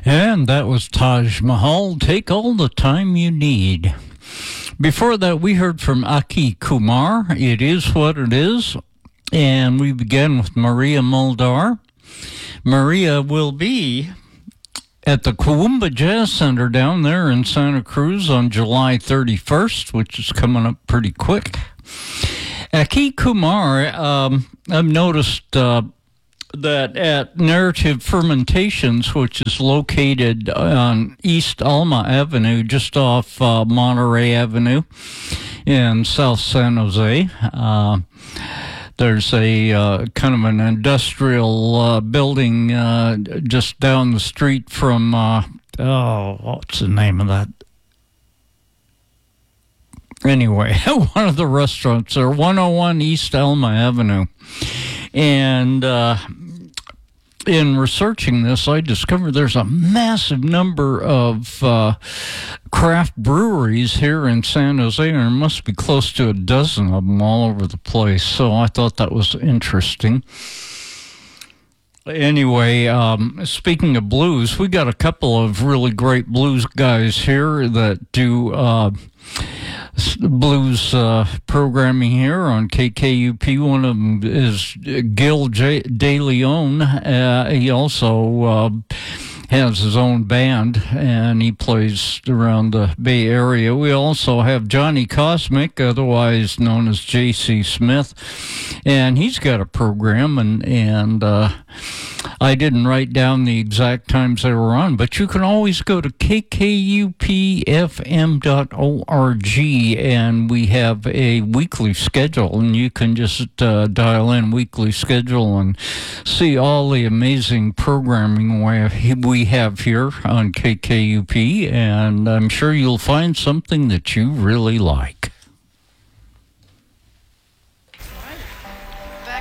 And that was Taj Mahal, Take All the Time You Need. Before that, we heard from Aki Kumar, It Is What It Is. And we began with Maria Muldaur. Maria will be at the Kawumba Jazz Center down there in Santa Cruz on July 31st, which is coming up pretty quick. Aki Kumar, I've noticed that at Narrative Fermentations, which is located on East Alma Avenue, just off Monterey Avenue in South San Jose, there's a kind of an industrial building just down the street from, what's the name of that? Anyway, one of the restaurants there, 101 East Alma Avenue. And in researching this, I discovered there's a massive number of craft breweries here in San Jose, and there must be close to a dozen of them all over the place. So I thought that was interesting. Anyway, speaking of blues, we got a couple of really great blues guys here that do blues programming here on KKUP. One of them is Gil De Leon. He also has his own band, and he plays around the Bay Area. We also have Johnny Cosmic, otherwise known as J.C. Smith, and he's got a program, and I didn't write down the exact times they were on, but you can always go to kkupfm.org, and we have a weekly schedule, and you can just dial in weekly schedule and see all the amazing programming we have here on KKUP, and I'm sure you'll find something that you really like.